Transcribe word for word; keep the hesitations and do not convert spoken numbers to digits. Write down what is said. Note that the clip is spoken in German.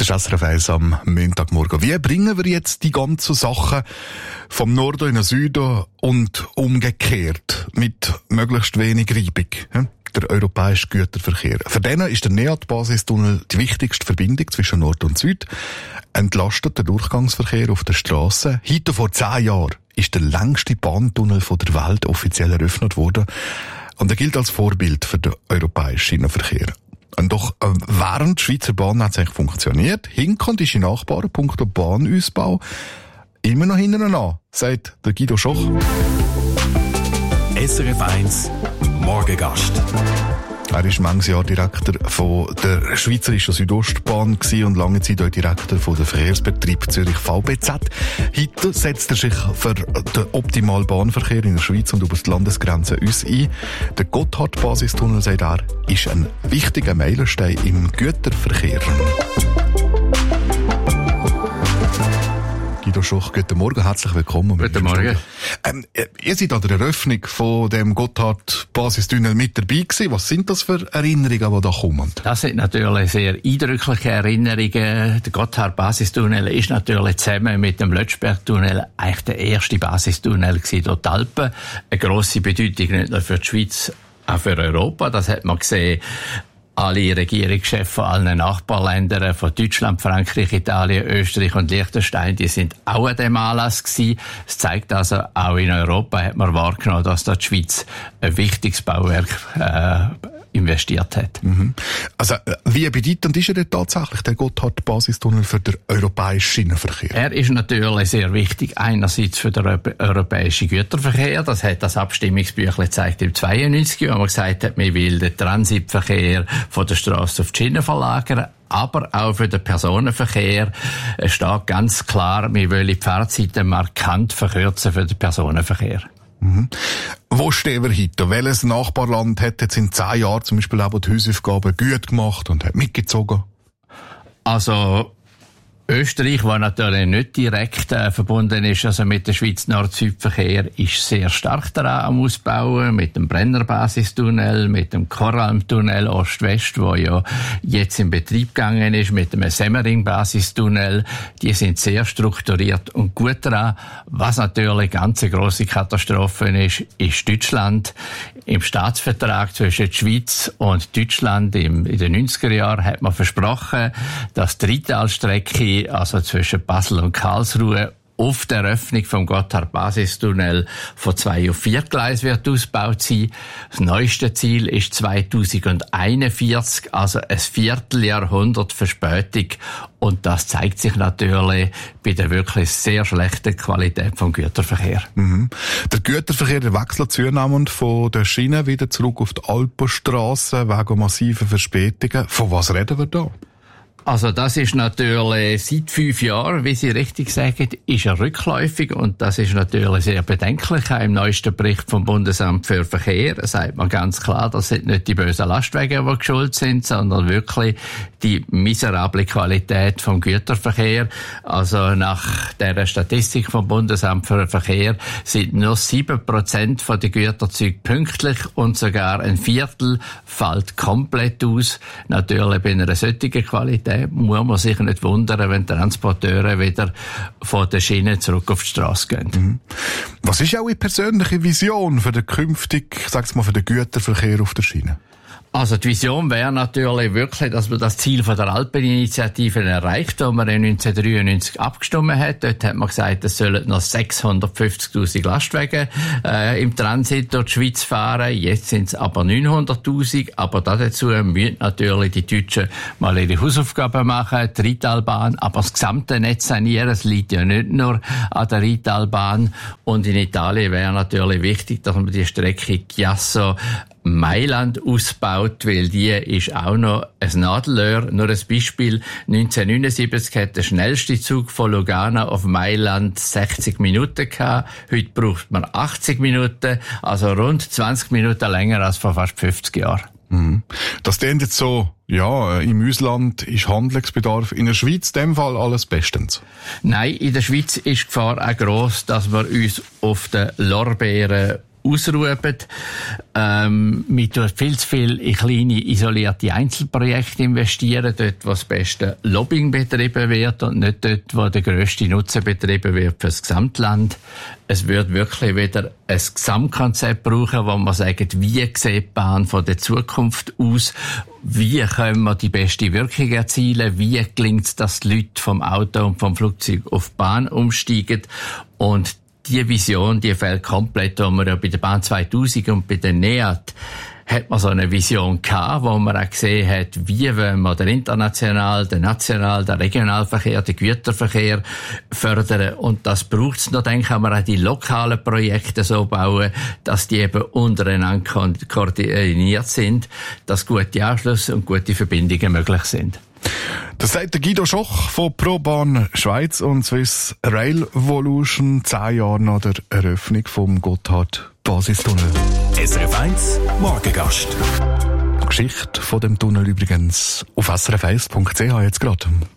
Das ist S R F eins am Montagmorgen. Wie bringen wir jetzt die ganzen Sachen vom Norden in den Süden und umgekehrt mit möglichst wenig Reibung? Der europäische Güterverkehr. Für den ist der NEAT-Basistunnel die wichtigste Verbindung zwischen Nord und Süd. Entlastet der Durchgangsverkehr auf der Straße. Heute vor zehn Jahren ist der längste Bahntunnel der Welt offiziell eröffnet worden. Und er gilt als Vorbild für den europäischen Schienenverkehr. Und doch äh, während der Schweizer Bahn hat es eigentlich funktioniert. Hinken ist in Nachbarn, punkto Bahnausbau, immer noch hinten an, sagt der Guido Schoch. S R F eins Morgengast. Er war manches Jahr Direktor von der Schweizerischen Südostbahn und lange Zeit auch Direktor von der Verkehrsbetrieb Zürich V B Z. Heute setzt er sich für den optimalen Bahnverkehr in der Schweiz und über die Landesgrenzen uns ein. Der Gotthard-Basistunnel, sagt er, ist ein wichtiger Meilenstein im Güterverkehr. Guido Schoch, guten Morgen, herzlich willkommen. Guten Morgen. Ähm, ihr seid an der Eröffnung von dem Gotthard-Basistunnel mit dabei gewesen. Was sind das für Erinnerungen, die da kommen? Das sind natürlich sehr eindrückliche Erinnerungen. Der Gotthard-Basistunnel ist natürlich zusammen mit dem Lötschberg-Tunnel eigentlich der erste Basistunnel gewesen durch die Alpen. Eine grosse Bedeutung nicht nur für die Schweiz, auch für Europa. Das hat man gesehen. Alle Regierungschefs von allen Nachbarländern, von Deutschland, Frankreich, Italien, Österreich und Liechtenstein, die sind auch an dem Anlass gewesen. Es zeigt also, auch in Europa hat man wahrgenommen, dass da die Schweiz ein wichtiges Bauwerk äh, investiert hat. Mhm. Also, wie bedeutend ist er denn tatsächlich, der Gotthard-Basistunnel, für den europäischen Schienenverkehr? Er ist natürlich sehr wichtig, einerseits für den europäischen Güterverkehr. Das hat das Abstimmungsbüchlein gezeigt im zweiundneunzig, wo man gesagt hat, man will den Transitverkehr von der Straße auf die Schiene verlagern. Aber auch für den Personenverkehr steht ganz klar, wir wollen die Fahrzeiten markant verkürzen für den Personenverkehr. Mhm. Wo stehen wir heute? Welches Nachbarland hat jetzt in zehn Jahren zum Beispiel auch die Hausaufgaben gut gemacht und hat mitgezogen? Also Österreich, was natürlich nicht direkt äh, verbunden ist, also mit dem Schweiz-Nord-Süd-Verkehr, ist sehr stark daran am Ausbauen, mit dem Brenner-Basistunnel, mit dem Koralm-Tunnel Ost-West, wo ja jetzt in Betrieb gegangen ist, mit dem Semmering-Basistunnel. Die sind sehr strukturiert und gut daran. Was natürlich ganz eine grosse Katastrophe ist, ist Deutschland. Im Staatsvertrag zwischen der Schweiz und Deutschland im, in den neunziger Jahren hat man versprochen, dass die Rheintalstrecke, also zwischen Basel und Karlsruhe, auf der Eröffnung vom Gotthard-Basistunnel von zwei auf vier Gleis wird ausgebaut sein. Das neueste Ziel ist zweitausendeinundvierzig, also ein Vierteljahrhundert Verspätung. Und das zeigt sich natürlich bei der wirklich sehr schlechten Qualität vom Güterverkehr. Mhm. Der Güterverkehr der wechselt zunehmend von der Schiene wieder zurück auf die Alpenstrasse wegen massiver Verspätungen. Von was reden wir da? Also das ist natürlich seit fünf Jahren, wie Sie richtig sagen, ist er rückläufig und das ist natürlich sehr bedenklich. Auch im neuesten Bericht vom Bundesamt für Verkehr sagt man ganz klar, das sind nicht die bösen Lastwagen, die schuld sind, sondern wirklich die miserable Qualität vom Güterverkehr. Also nach der Statistik vom Bundesamt für Verkehr sind nur sieben Prozent von den Güterzügen pünktlich und sogar ein Viertel fällt komplett aus. Natürlich bei einer solchen Qualität muss man sich nicht wundern, wenn Transporteure wieder von der Schiene zurück auf die Straße gehen. Mhm. Was ist auch Ihre persönliche Vision für den künftigen, sag's mal, für den Güterverkehr auf der Schiene? Also die Vision wäre natürlich wirklich, dass man das Ziel von der Alpeninitiative erreicht, das man in neunzehnhundertdreiundneunzig abgestimmt hat. Dort hat man gesagt, es sollen noch sechshundertfünfzigtausend Lastwagen äh, im Transit durch die Schweiz fahren. Jetzt sind es aber neunhunderttausend. Aber dazu müssen natürlich die Deutschen mal ihre Hausaufgaben machen, die Rheintalbahn, aber das gesamte Netz sanieren. Es liegt ja nicht nur an der Rheintalbahn. Und in Italien wäre natürlich wichtig, dass man die Strecke Chiasso Mailand ausbaut, weil die ist auch noch ein Nadelöhr. Nur ein Beispiel. neunzehnhundertneunundsiebzig hat der schnellste Zug von Lugano auf Mailand sechzig Minuten gehabt. Heute braucht man achtzig Minuten, also rund zwanzig Minuten länger als vor fast fünfzig Jahren. Mhm. Das klingt jetzt so, ja, im Ausland ist Handlungsbedarf. In der Schweiz, in dem Fall, alles bestens? Nein, in der Schweiz ist die Gefahr auch gross, dass wir uns auf den Lorbeeren ausrufen. Ähm, wir tun viel zu viel in kleine, isolierte Einzelprojekte investieren, dort, wo das beste Lobbying betrieben wird und nicht dort, wo der grösste Nutzen betrieben wird für das Gesamtland. Es wird wirklich wieder ein Gesamtkonzept brauchen, wo man sagt, wie sieht die Bahn von der Zukunft aus? Wie können wir die beste Wirkung erzielen? Wie gelingt es, dass die Leute vom Auto und vom Flugzeug auf die Bahn umsteigen? Und die Vision, die fehlt komplett, wo wir ja bei der Bahn zweitausend und bei der NEAT hat man so eine Vision gehabt, wo man auch gesehen hat, wie wollen wir den international, den national, den Regionalverkehr, den Güterverkehr fördern. Und das braucht es noch. Dann kann man auch die lokalen Projekte so bauen, dass die eben untereinander koordiniert sind, dass gute Anschlüsse und gute Verbindungen möglich sind. Das sagt der Guido Schoch von ProBahn Schweiz und Swiss Rail Volution, zehn Jahre nach der Eröffnung vom Gotthard-Basistunnel. S R F eins Morgengast. Die Geschichte von dem Tunnel übrigens auf s r f eins punkt c h jetzt gerade.